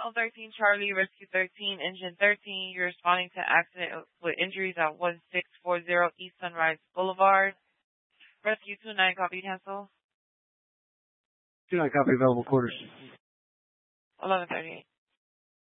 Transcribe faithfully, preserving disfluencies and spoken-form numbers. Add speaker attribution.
Speaker 1: L thirteen Charlie, Rescue thirteen, Engine thirteen. You're responding to accident with injuries at one six four zero East Sunrise Boulevard. Rescue two nine, copy, cancel.
Speaker 2: two nine, copy, available quarters.
Speaker 1: eleven thirty-eight.